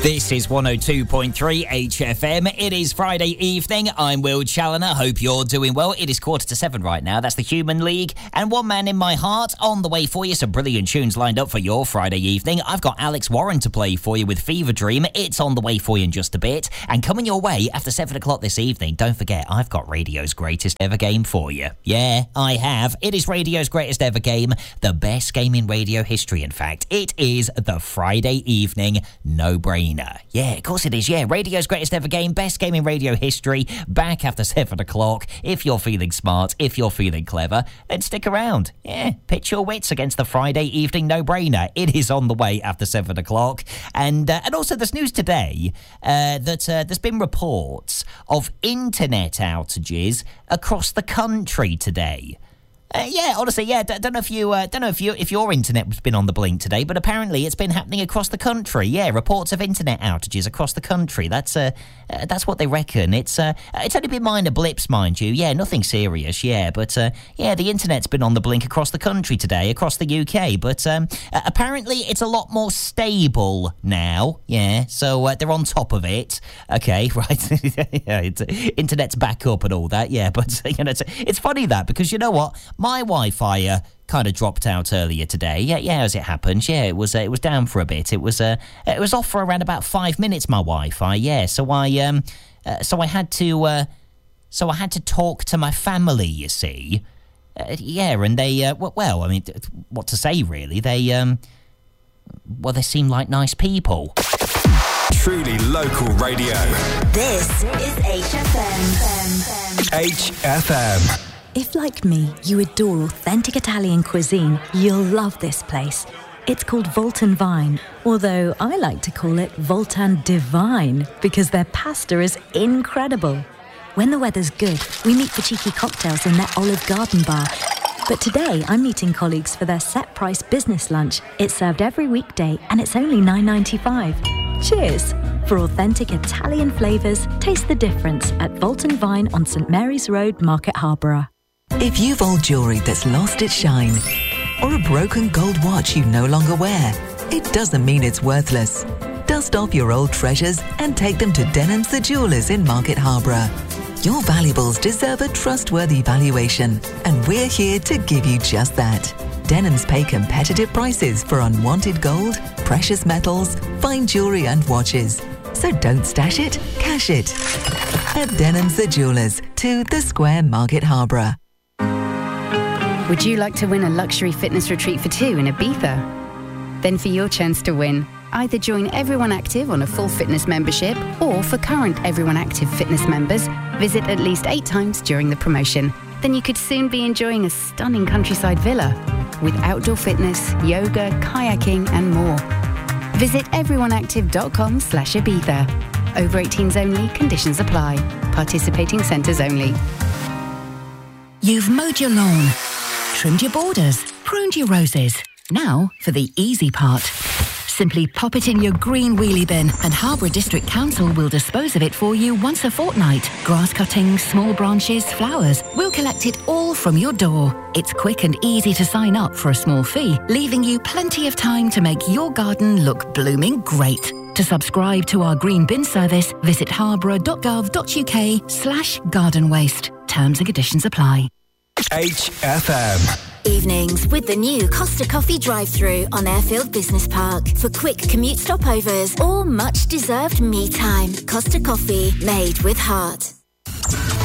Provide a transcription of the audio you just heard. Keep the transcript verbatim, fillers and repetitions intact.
This is one oh two point three H F M. It is Friday evening. I'm Will Challoner. Hope you're doing well. It is quarter to seven right now. That's the Human League. And One Man in My Heart on the way for you. Some brilliant tunes lined up for your Friday evening. I've got Alex Warren to play for you with Fever Dream. It's on the way for you in just a bit. And coming your way after seven o'clock this evening, don't forget, I've got radio's greatest ever game for you. Yeah, I have. It is radio's greatest ever game. The best game in radio history, in fact. It is the Friday evening no-brainer. Yeah, of course it is. Yeah, radio's greatest ever game, best game in radio history, back after seven o'clock. If you're feeling smart, if you're feeling clever, then stick around. Yeah, pitch your wits against the Friday evening no-brainer. It is on the way after seven o'clock. And uh, and also there's news today uh, that uh, there's been reports of internet outages across the country today. Uh, yeah, honestly, yeah. D- don't know if you, uh, don't know if you, if your internet's been on the blink today, but apparently it's been happening across the country. Yeah, reports of internet outages across the country. That's uh, uh that's what they reckon. It's uh, it's only been minor blips, mind you. Yeah, nothing serious. Yeah, but uh, yeah, the internet's been on the blink across the country today, across the U K. But um, uh, apparently it's a lot more stable now. Yeah, so uh, they're on top of it. Okay, right. yeah, it's, internet's back up and all that. Yeah, but you know, it's, it's funny that because you know what. My Wi-Fi uh, kind of dropped out earlier today. Yeah, yeah, as it happens. Yeah, it was uh, it was down for a bit. It was uh, it was off for around about five minutes. My Wi-Fi. Yeah, so I um, uh, so I had to uh, so I had to talk to my family. You see, uh, yeah, and they uh, well, I mean, what to say really? They um, well, they seem like nice people. Truly local radio. This is H F M. H F M. If, like me, you adore authentic Italian cuisine, you'll love this place. It's called Voltan Vine, although I like to call it Voltan Divine because their pasta is incredible. When the weather's good, we meet for cheeky cocktails in their Olive Garden bar. But today, I'm meeting colleagues for their set-price business lunch. It's served every weekday and it's only nine ninety-five. Cheers! For authentic Italian flavours, taste the difference at Voltan Vine on St Mary's Road, Market Harborough. If you've old jewellery that's lost its shine, or a broken gold watch you no longer wear, it doesn't mean it's worthless. Dust off your old treasures and take them to Denham's the Jewellers in Market Harborough. Your valuables deserve a trustworthy valuation, and we're here to give you just that. Denham's pay competitive prices for unwanted gold, precious metals, fine jewellery and watches. So don't stash it, cash it. At Denham's the Jewellers, to the Square, Market Harborough. Would you like to win a luxury fitness retreat for two in Ibiza? Then for your chance to win, either join Everyone Active on a full fitness membership, or for current Everyone Active fitness members, visit at least eight times during the promotion. Then you could soon be enjoying a stunning countryside villa with outdoor fitness, yoga, kayaking and more. Visit everyoneactive.com slash Ibiza. Over eighteens only, conditions apply. Participating centres only. You've mowed your lawn, trimmed your borders, pruned your roses. Now for the easy part. Simply pop it in your green wheelie bin and Harborough District Council will dispose of it for you once a fortnight. Grass cuttings, small branches, flowers. We'll collect it all from your door. It's quick and easy to sign up for a small fee, leaving you plenty of time to make your garden look blooming great. To subscribe to our green bin service, visit harborough.gov.uk slash garden waste. Terms and conditions apply. H F M. Evenings with the new Costa Coffee drive-thru on Airfield Business Park for quick commute stopovers or much-deserved me time. Costa Coffee, made with heart.